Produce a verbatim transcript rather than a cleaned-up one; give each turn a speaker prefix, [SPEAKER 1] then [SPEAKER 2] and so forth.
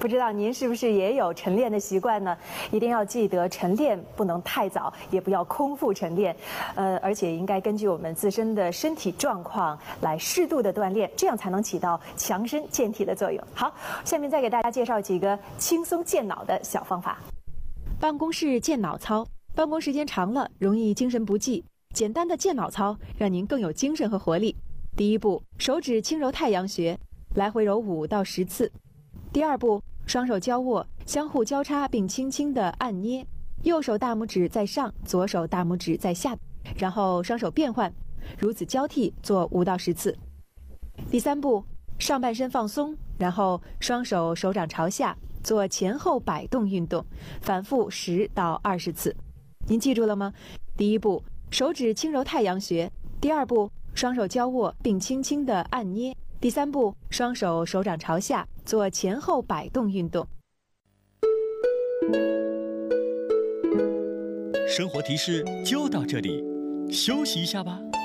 [SPEAKER 1] 不知道您是不是也有晨练的习惯呢？一定要记得晨练不能太早，也不要空腹晨练，呃，而且应该根据我们自身的身体状况来适度的锻炼，这样才能起到强身健体的作用。好，下面再给大家介绍几个轻松健脑的小方法。办公室健脑操，办公时间长了容易精神不济，简单的健脑操让您更有精神和活力。第一步，手指轻揉太阳穴，来回揉五到十次。第二步，双手交握，相互交叉并轻轻地按捏，右手大拇指在上，左手大拇指在下，然后双手变换，如此交替做五到十次。第三步，上半身放松，然后双手手掌朝下，做前后摆动运动，反复十到二十次。您记住了吗？第一步，手指轻揉太阳穴；第二步，双手交握并轻轻地按捏；第三步，双手手掌朝下，做前后摆动运动。
[SPEAKER 2] 生活提示就到这里，休息一下吧。